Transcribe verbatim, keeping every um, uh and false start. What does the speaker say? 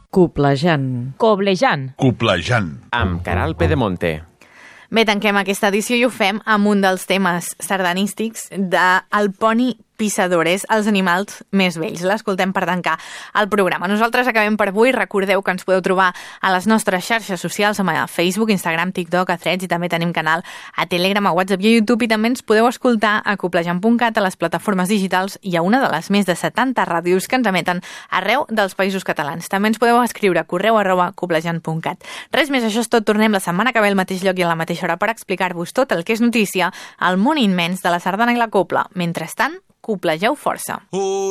Coblejant. Coblejant. Coblejant. Amb Caral Pedemonte. Bé, tanquem aquesta edició i ho fem amb un dels temes sardanístics de El poni pissador, és els animals més vells. L'escoltem per tancar el programa. Nosaltres acabem per avui. Recordeu que ens podeu trobar a les nostres xarxes socials, a Facebook, Instagram, TikTok, a Threads, i també tenim canal a Telegram, a WhatsApp i a YouTube, i també ens podeu escoltar a coblejant punt cat, a les plataformes digitals i a una de les més de setanta ràdios que ens emeten arreu dels països catalans. També ens podeu escriure a correu arroba coblejant punt cat. Res més, això és tot. Tornem la setmana que ve al mateix lloc i a la mateixa hora per explicar-vos tot el que és notícia al món immens de la sardana i la copla. Mentrestant, coplegeu força.